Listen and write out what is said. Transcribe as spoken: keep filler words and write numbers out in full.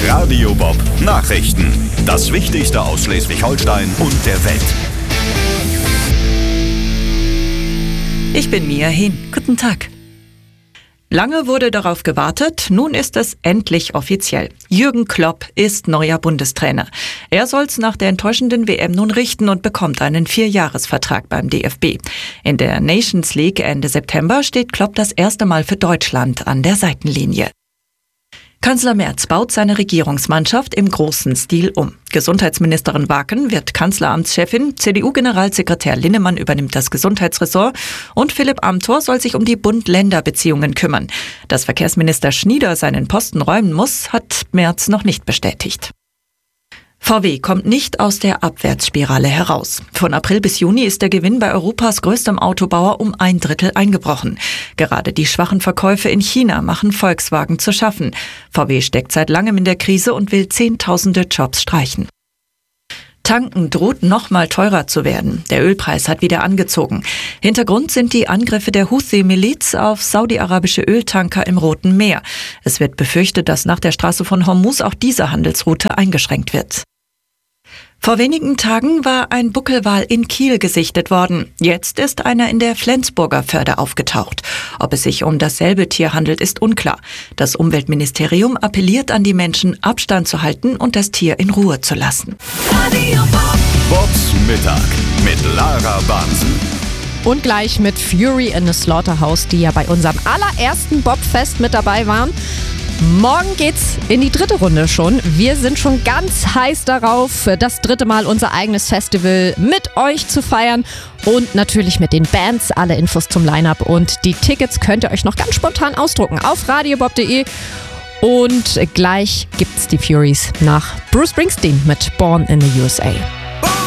Radio Bob Nachrichten. Das Wichtigste aus Schleswig-Holstein und der Welt. Ich bin Mia Hehn. Guten Tag. Lange wurde darauf gewartet, nun ist es endlich offiziell. Jürgen Klopp ist neuer Bundestrainer. Er soll's nach der enttäuschenden W M nun richten und bekommt einen Vierjahresvertrag beim D F B. In der Nations League Ende September steht Klopp das erste Mal für Deutschland an der Seitenlinie. Kanzler Merz baut seine Regierungsmannschaft im großen Stil um. Gesundheitsministerin Waken wird Kanzleramtschefin, C D U-Generalsekretär Linnemann übernimmt das Gesundheitsressort und Philipp Amthor soll sich um die Bund-Länder-Beziehungen kümmern. Dass Verkehrsminister Schnieder seinen Posten räumen muss, hat Merz noch nicht bestätigt. V W kommt nicht aus der Abwärtsspirale heraus. Von April bis Juni ist der Gewinn bei Europas größtem Autobauer um ein Drittel eingebrochen. Gerade die schwachen Verkäufe in China machen Volkswagen zu schaffen. V W steckt seit langem in der Krise und will Zehntausende Jobs streichen. Tanken droht noch mal teurer zu werden. Der Ölpreis hat wieder angezogen. Hintergrund sind die Angriffe der Houthi-Miliz auf saudi-arabische Öltanker im Roten Meer. Es wird befürchtet, dass nach der Straße von Hormuz auch diese Handelsroute eingeschränkt wird. Vor wenigen Tagen war ein Buckelwal in Kiel gesichtet worden. Jetzt ist einer in der Flensburger Förde aufgetaucht. Ob es sich um dasselbe Tier handelt, ist unklar. Das Umweltministerium appelliert an die Menschen, Abstand zu halten und das Tier in Ruhe zu lassen. Bobs Mittag mit Lara Bahnsen. Und gleich mit Fury in the Slaughterhouse, die ja bei unserem allerersten Bobfest mit dabei waren. Morgen geht's in die dritte Runde schon. Wir sind schon ganz heiß darauf, das dritte Mal unser eigenes Festival mit euch zu feiern und natürlich mit den Bands. Alle Infos zum Line-Up und die Tickets könnt ihr euch noch ganz spontan ausdrucken auf radiobob punkt de. Und gleich gibt's die Furies nach Bruce Springsteen mit Born in the U S A.